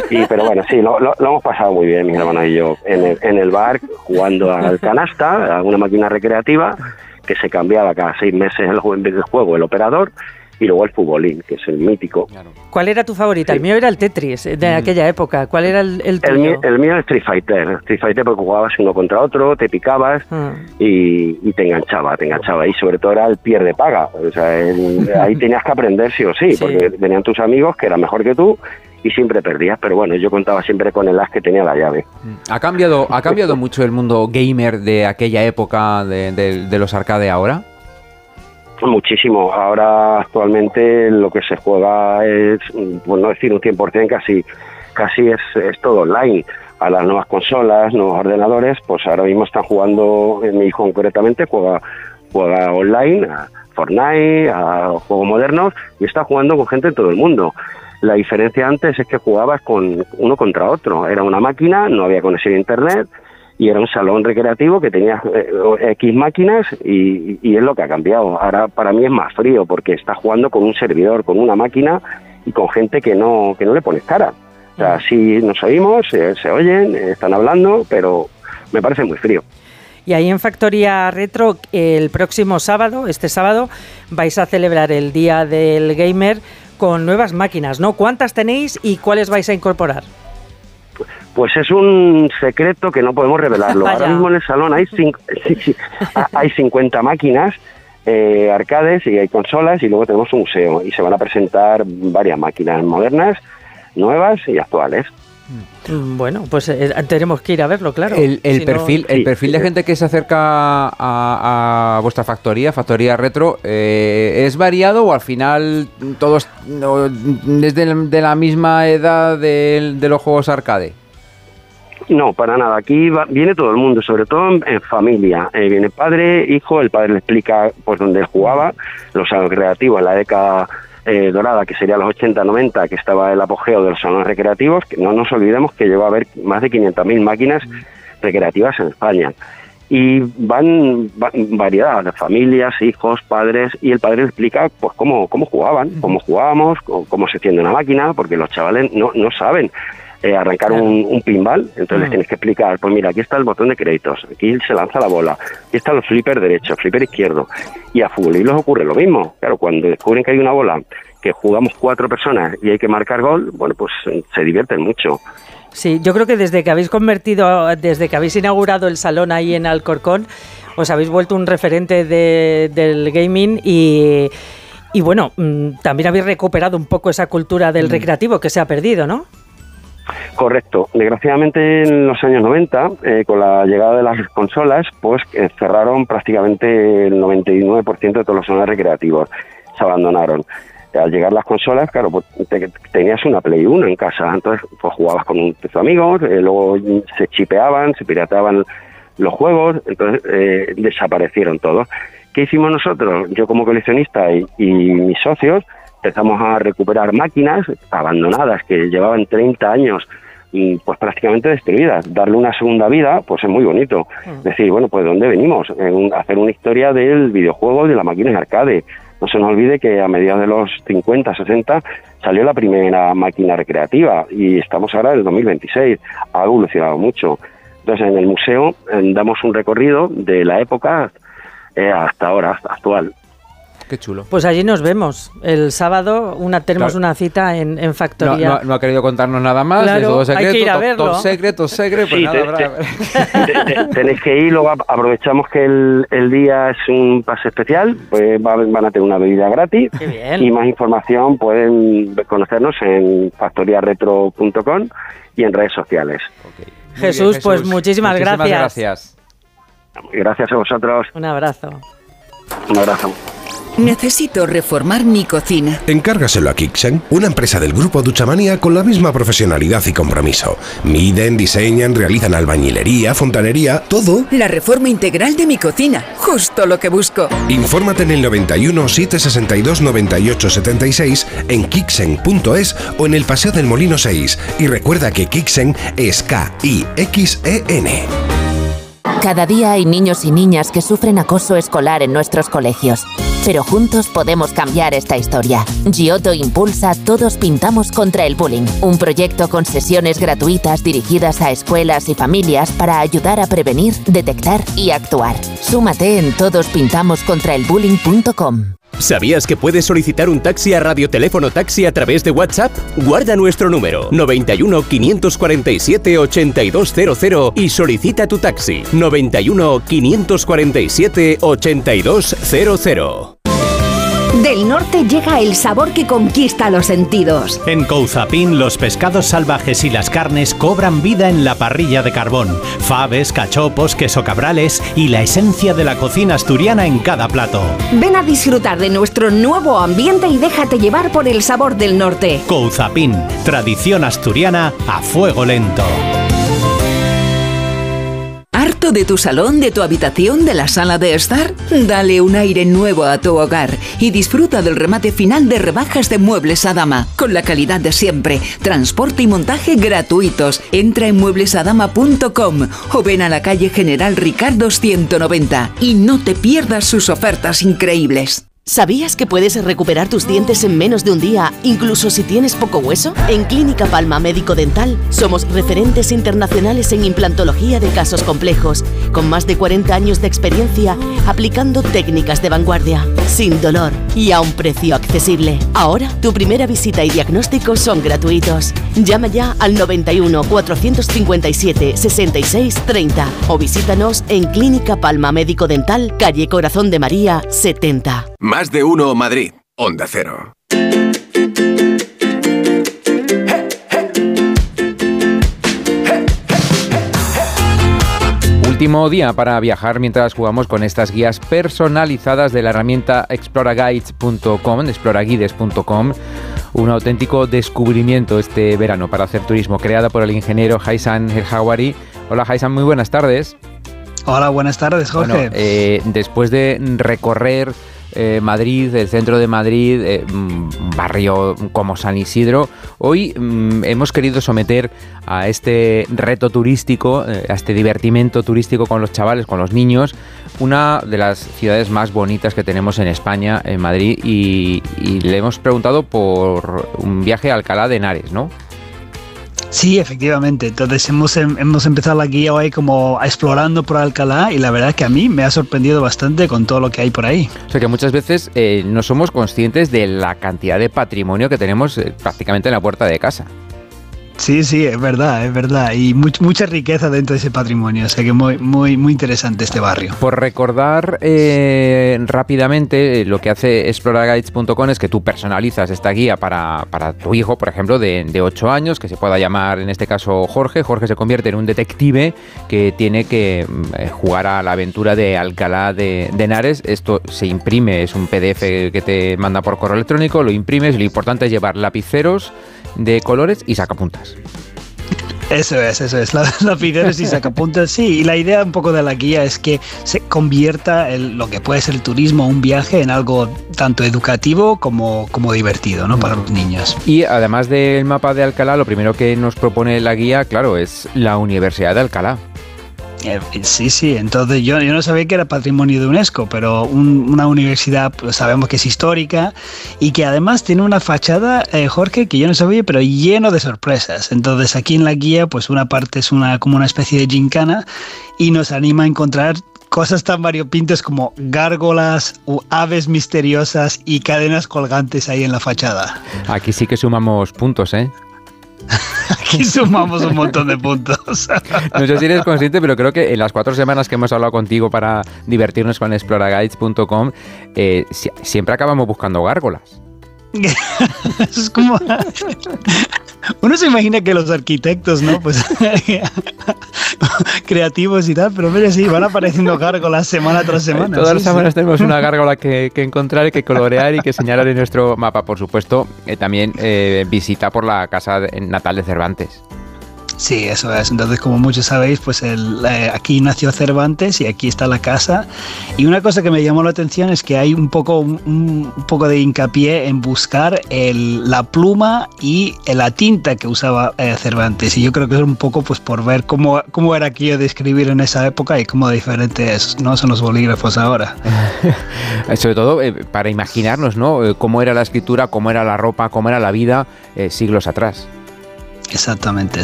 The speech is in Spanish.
Pero bueno, sí, lo hemos pasado muy bien, mis hermanos y yo, en el bar, jugando al canasta, a una máquina recreativa, que se cambiaba cada 6 meses el juego, el operador, y luego el futbolín, que es el mítico. ¿Cuál era tu favorita? Sí. El mío era el Tetris, de aquella época. ¿Cuál era el tuyo? El mío es Street Fighter porque jugabas uno contra otro, te picabas y te enganchaba. Y sobre todo era el pierde paga. O sea, ahí tenías que aprender sí o sí, porque venían tus amigos que eran mejor que tú y siempre perdías, pero bueno, yo contaba siempre con el as que tenía la llave. ¿Ha cambiado mucho el mundo gamer de aquella época de los arcade ahora? Muchísimo. Ahora actualmente lo que se juega es, por no decir un 100%, casi es todo online. A las nuevas consolas, nuevos ordenadores, pues ahora mismo están jugando, mi hijo concretamente juega online, a Fortnite, a juegos modernos, y está jugando con gente de todo el mundo. La diferencia antes es que jugabas con uno contra otro. Era una máquina, no había conexión a internet, y era un salón recreativo que tenía X máquinas y es lo que ha cambiado. Ahora para mí es más frío porque está jugando con un servidor, con una máquina y con gente que no le pones cara. O sea, sí nos oímos, se oyen, están hablando, pero me parece muy frío. Y ahí en Factoría Retro, el próximo sábado, este sábado, vais a celebrar el Día del Gamer con nuevas máquinas, ¿no? ¿Cuántas tenéis y cuáles vais a incorporar? Pues es un secreto que no podemos revelarlo. Ahora mismo en el salón hay 50 máquinas, arcades, y hay consolas, y luego tenemos un museo, y se van a presentar varias máquinas modernas, nuevas y actuales. Bueno, pues tenemos que ir a verlo, claro. El perfil de gente que se acerca a vuestra Factoría Retro, ¿es variado o al final todos es de la misma edad de los juegos arcade? No, para nada. Aquí viene todo el mundo, sobre todo en familia. Viene padre, hijo, el padre le explica pues dónde él jugaba, los salones recreativos en la década dorada, que sería los 80-90, que estaba el apogeo de los salones recreativos, que no nos olvidemos que llegó a haber más de 500.000 máquinas recreativas en España. Y van variedad de familias, hijos, padres, y el padre le explica pues cómo jugaban, cómo jugábamos, cómo se enciende una máquina, porque los chavales no saben arrancar un pinball, entonces les tienes que explicar, pues mira, aquí está el botón de créditos, aquí se lanza la bola, aquí están los flipper derecho, flipper izquierdo, y a futbolistas ocurre lo mismo. Claro, cuando descubren que hay una bola que jugamos 4 personas y hay que marcar gol, bueno, pues se divierten mucho. Sí, yo creo que desde que habéis inaugurado el salón ahí en Alcorcón, os habéis vuelto un referente del gaming y bueno, también habéis recuperado un poco esa cultura del recreativo que se ha perdido, ¿no? Correcto. Desgraciadamente en los años 90, con la llegada de las consolas, pues cerraron prácticamente el 99% de todos los salones recreativos. Se abandonaron. Al llegar las consolas, claro, pues tenías una Play 1 en casa, entonces pues jugabas con tus amigos, luego se chipeaban, se pirateaban los juegos, entonces desaparecieron todos. ¿Qué hicimos nosotros? Yo como coleccionista y mis socios empezamos a recuperar máquinas abandonadas que llevaban 30 años pues prácticamente destruidas. Darle una segunda vida pues es muy bonito. Decir, bueno, pues ¿de dónde venimos? Hacer una historia del videojuego y de la máquina de arcade. No se nos olvide que a mediados de los 50, 60 salió la primera máquina recreativa y estamos ahora en el 2026. Ha evolucionado mucho. Entonces en el museo damos un recorrido de la época hasta ahora, hasta actual. Qué chulo. Pues allí nos vemos. El sábado tenemos una cita en Factoría. No ha querido contarnos nada más. Claro, es todo secreto, hay que ir a verlo. Top secreto, pues sí, nada, tenéis que ir, luego aprovechamos que el día es un pase especial, pues van a tener una bebida gratis. Qué bien. Y más información pueden conocernos en factoriaretro.com y en redes sociales. Okay. Jesús, pues muchísimas gracias. Gracias a vosotros. Un abrazo. Un abrazo. Necesito reformar mi cocina. Encárgaselo a Kixen, una empresa del grupo Duchamania con la misma profesionalidad y compromiso. Miden, diseñan, realizan albañilería, fontanería, todo. La reforma integral de mi cocina, justo lo que busco. Infórmate en el 91 762 98 76 en kixen.es o en el Paseo del Molino 6. Y recuerda que Kixen es K-I-X-E-N. Cada día hay niños y niñas que sufren acoso escolar en nuestros colegios. pero juntos podemos cambiar esta historia. Giotto impulsa Todos Pintamos contra el Bullying, un proyecto con sesiones gratuitas dirigidas a escuelas y familias para ayudar a prevenir, detectar y actuar. Súmate en todospintamoscontraelbullying.com. ¿Sabías que puedes solicitar un taxi a Radioteléfono Taxi a través de WhatsApp? Guarda nuestro número 91 547 8200 y solicita tu taxi 91 547 8200. Del norte llega el sabor que conquista los sentidos. En Couzapin, los pescados salvajes y las carnes cobran vida en la parrilla de carbón. Faves, cachopos, queso cabrales y la esencia de la cocina asturiana en cada plato. Ven a disfrutar de nuestro nuevo ambiente y déjate llevar por el sabor del norte. Couzapin, tradición asturiana a fuego lento. ¿Harto de tu salón, de tu habitación, de la sala de estar? Dale un aire nuevo a tu hogar y disfruta del remate final de rebajas de Muebles a Dama, con la calidad de siempre, transporte y montaje gratuitos. Entra en mueblesadama.com o ven a la calle General Ricardo 190 y no te pierdas sus ofertas increíbles. ¿Sabías que puedes recuperar tus dientes en menos de un día, incluso si tienes poco hueso? En Clínica Palma Médico Dental somos referentes internacionales en implantología de casos complejos, con más de 40 años de experiencia aplicando técnicas de vanguardia, sin dolor y a un precio accesible. Ahora, tu primera visita y diagnóstico son gratuitos. Llama ya al 91 457 66 30 o visítanos en Clínica Palma Médico Dental, calle Corazón de María 70. Más de uno Madrid. Onda Cero. Último día para viajar mientras jugamos con estas guías personalizadas de la herramienta exploraguides.com. Un auténtico descubrimiento este verano para hacer turismo, creada por el ingeniero Haitham El Hawari. Hola Haitham, muy buenas tardes. Hola, buenas tardes, Jorge. Bueno, después de recorrer Madrid, el centro de Madrid, un barrio como San Isidro, hoy hemos querido someter a este reto turístico, a este divertimento turístico con los chavales, con los niños, una de las ciudades más bonitas que tenemos en España, en Madrid, y le hemos preguntado por un viaje a Alcalá de Henares, ¿no? Sí, efectivamente. Entonces hemos empezado la guía hoy como explorando por Alcalá y la verdad es que a mí me ha sorprendido bastante con todo lo que hay por ahí. O sea que muchas veces no somos conscientes de la cantidad de patrimonio que tenemos prácticamente en la puerta de casa. Sí, es verdad. Y mucha riqueza dentro de ese patrimonio. O sea que muy interesante este barrio. Por recordar rápidamente, lo que hace exploraguides.com es que tú personalizas esta guía para tu hijo, por ejemplo, de 8 años, que se pueda llamar en este caso Jorge. Jorge se convierte en un detective que tiene que jugar a la aventura de Alcalá de Henares. Esto se imprime, es un PDF que te manda por correo electrónico, lo imprimes, lo importante es llevar lapiceros de colores y sacapuntas. Eso es, lapiceros y sacapuntas, sí, y la idea un poco de la guía es que se convierta lo que puede ser el turismo, un viaje, en algo tanto educativo como divertido, ¿no? Para los niños. Y además del mapa de Alcalá, lo primero que nos propone la guía, claro, es la Universidad de Alcalá. Sí, entonces yo no sabía que era patrimonio de UNESCO, pero una universidad pues sabemos que es histórica y que además tiene una fachada, Jorge, que yo no sabía, pero lleno de sorpresas. Entonces aquí en la guía pues una parte es como una especie de gincana y nos anima a encontrar cosas tan variopintas como gárgolas, aves misteriosas y cadenas colgantes ahí en la fachada. Aquí sí que sumamos puntos, ¿eh? Aquí sumamos un montón de puntos. No sé si eres consciente, pero creo que en las 4 semanas que hemos hablado contigo para divertirnos con exploraguides.com, siempre acabamos buscando gárgolas. Eso es como... Uno se imagina que los arquitectos, ¿no? Pues creativos y tal, pero mira, sí, van apareciendo gárgolas semana tras semana. Todas las semanas tenemos una gárgola que encontrar, que colorear y que señalar en nuestro mapa. Por supuesto, también visita por la casa natal de Cervantes. Sí, eso es. Entonces, como muchos sabéis, pues aquí nació Cervantes y aquí está la casa. Y una cosa que me llamó la atención es que hay un poco de hincapié en buscar la pluma y la tinta que usaba Cervantes. Y yo creo que es un poco pues por ver cómo era aquello de escribir en esa época y cómo diferentes no son los bolígrafos ahora. Sobre todo para imaginarnos, ¿no? Cómo era la escritura, cómo era la ropa, cómo era la vida siglos atrás. Exactamente.